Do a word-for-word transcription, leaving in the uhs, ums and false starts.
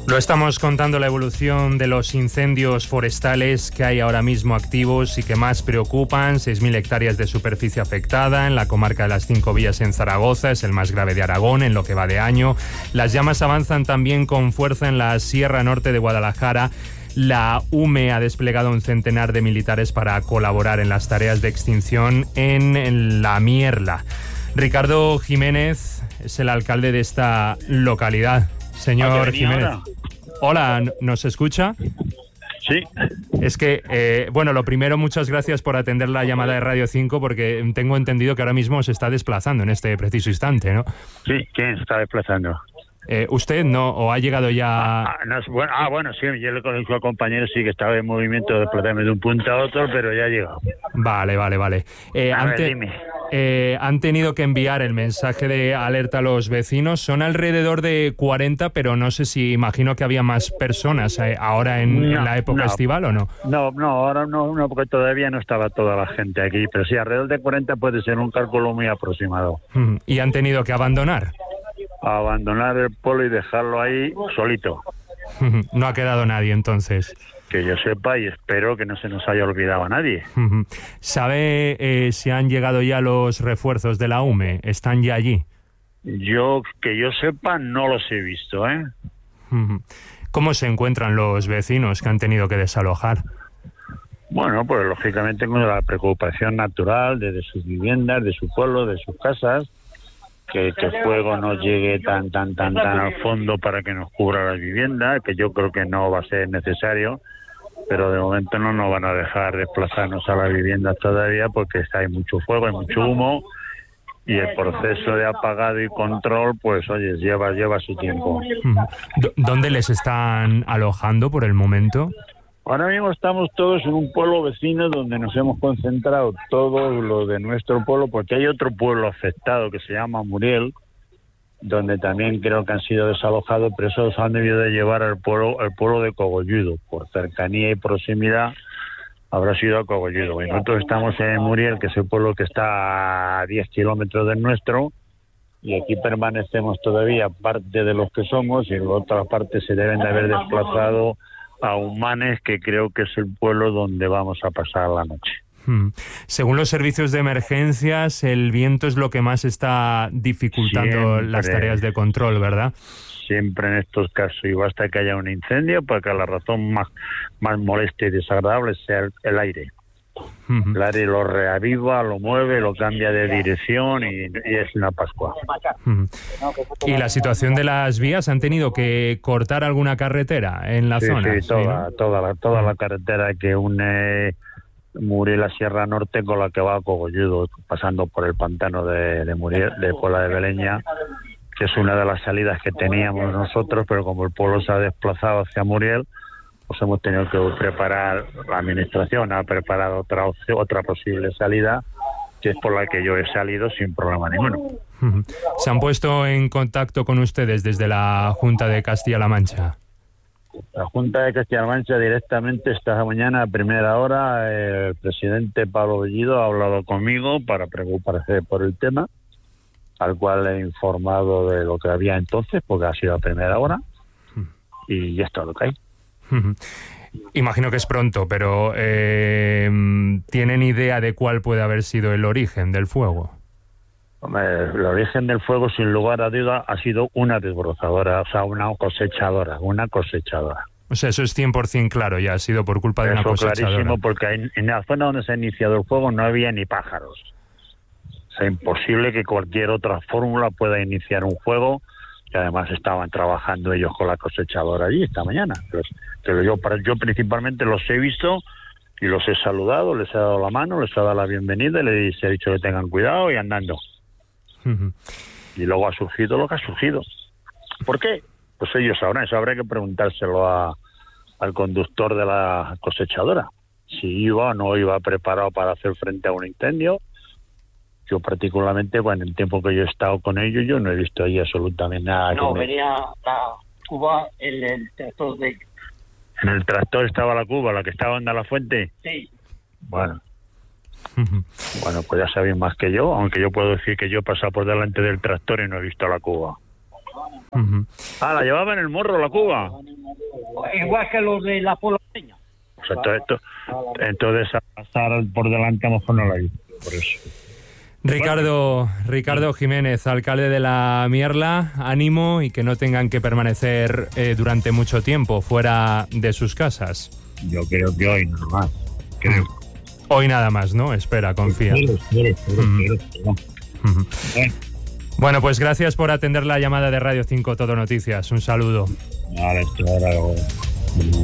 Lo estamos contando, la evolución de los incendios forestales que hay ahora mismo activos y que más preocupan. seis mil hectáreas de superficie afectada en la comarca de las Cinco Vías en Zaragoza, es el más grave de Aragón en lo que va de año. Las llamas avanzan también con fuerza en la Sierra Norte de Guadalajara. La U M E ha desplegado un centenar de militares para colaborar en las tareas de extinción en La Mierla. Ricardo Jiménez es el alcalde de esta localidad. Señor Jiménez. Ahora? Hola, ¿nos escucha? Sí. Es que, eh, bueno, lo primero, muchas gracias por atender la llamada de Radio cinco, porque tengo entendido que ahora mismo se está desplazando en este preciso instante, ¿no? Sí, ¿quién se está desplazando? Eh, ¿Usted no? ¿O ha llegado ya...? Ah, no, bueno, ah, bueno, sí, yo le conozco al compañero, sí que estaba en movimiento de desplazarme de un punto a otro, pero ya ha llegado. Vale, vale, vale. Eh, a ante, ver, dime. Eh, han tenido que enviar el mensaje de alerta a los vecinos. Son alrededor de cuarenta, pero no sé si, imagino que había más personas eh, ahora en, no, en la época no, estival, ¿o no? No, no, ahora no, no, porque todavía no estaba toda la gente aquí, pero sí, alrededor de cuarenta puede ser un cálculo muy aproximado. Mm, ¿Y han tenido que abandonar? Abandonar el pueblo y dejarlo ahí solito. No ha quedado nadie, entonces. Que yo sepa, y espero que no se nos haya olvidado a nadie. ¿Sabe eh, si han llegado ya los refuerzos de la U M E? ¿Están ya allí? Yo, que yo sepa, no los he visto, ¿eh? ¿Cómo se encuentran los vecinos que han tenido que desalojar? Bueno, pues lógicamente con la preocupación natural de, de sus viviendas, de su pueblo, de sus casas, que, que el fuego no llegue tan, tan, tan, tan al fondo para que nos cubra las viviendas, que yo creo que no va a ser necesario, pero de momento no nos van a dejar desplazarnos a las viviendas todavía porque hay mucho fuego, hay mucho humo y el proceso de apagado y control, pues oye, lleva, lleva su tiempo. ¿Dónde les están alojando por el momento? Ahora mismo estamos todos en un pueblo vecino donde nos hemos concentrado todos los de nuestro pueblo, porque hay otro pueblo afectado que se llama Muriel, donde también creo que han sido desalojados, pero esos han debido de llevar al pueblo, al pueblo de Cogolludo, por cercanía y proximidad habrá sido a Cogolludo. Y nosotros estamos en Muriel, que es el pueblo que está a diez kilómetros del nuestro, y aquí permanecemos todavía parte de los que somos, y en la otra parte se deben de haber desplazado a Humanes, que creo que es el pueblo donde vamos a pasar la noche. Hmm. Según los servicios de emergencias, el viento es lo que más está dificultando siempre las tareas de control, ¿verdad? Siempre en estos casos, y basta que haya un incendio para que la razón más, más molesta y desagradable sea el, el aire. Uh-huh. El aire lo reaviva, lo mueve, lo cambia de dirección y, y es una Pascua. Uh-huh. ¿Y la situación de las vías? ¿Han tenido que cortar alguna carretera en la sí, zona? Sí, toda, ¿sí, no? toda, la, toda la carretera que une Muriel a Sierra Norte con la que va a Cogolludo, pasando por el pantano de, de Muriel, de Puebla de Beleña, que es una de las salidas que teníamos nosotros, pero como el pueblo se ha desplazado hacia Muriel, pues hemos tenido que preparar, la administración ha preparado otra otra posible salida, que es por la que yo he salido sin problema ninguno. ¿Se han puesto en contacto con ustedes desde la Junta de Castilla-La Mancha? La Junta de Castilla-La Mancha directamente esta mañana a primera hora, el presidente Pablo Bellido ha hablado conmigo para preocuparse por el tema, al cual he informado de lo que había entonces, porque ha sido a primera hora, y ya está lo que hay. Imagino que es pronto, pero eh, ¿tienen idea de cuál puede haber sido el origen del fuego? Hombre, el origen del fuego, sin lugar a duda, ha sido una desbrozadora, o sea, una cosechadora, una cosechadora. O sea, eso es cien por ciento claro, ya ha sido por culpa de eso una cosechadora. Clarísimo, porque en, en la zona donde se ha iniciado el fuego no había ni pájaros. O sea, imposible que cualquier otra fórmula pueda iniciar un fuego, que además estaban trabajando ellos con la cosechadora allí esta mañana. Pero, pero yo, yo principalmente los he visto y los he saludado, les he dado la mano, les he dado la bienvenida y les he dicho que tengan cuidado y andando. Uh-huh. Y luego ha surgido lo que ha surgido. ¿Por qué? Pues ellos sabrán, eso habrá que preguntárselo a, al conductor de la cosechadora. Si iba o no iba preparado para hacer frente a un incendio. Yo particularmente, bueno, en el tiempo que yo he estado con ellos, yo no he visto ahí absolutamente nada. No, me... venía la cuba, el, el tractor de... ¿En el tractor estaba la cuba, la que estaba en la fuente? Sí. Bueno. Uh-huh. Bueno, pues ya sabéis más que yo, aunque yo puedo decir que yo he pasado por delante del tractor y no he visto la cuba. Uh-huh. Ah, la llevaba en el morro la cuba. Igual que los de la poloseña. O sea, entonces, entonces a pasar por delante a lo mejor no la he visto, por eso. Ricardo, Ricardo Jiménez, alcalde de la Mierla, ánimo y que no tengan que permanecer eh, durante mucho tiempo fuera de sus casas. Yo creo que hoy no más, creo. Hoy nada más, ¿no? Espera, confía. Espero, espero, espero, Mm. espero, espero. Ujú. Bueno, Bueno, pues gracias por atender la llamada de Radio cinco Todo Noticias. Un saludo. vale, esto ahora...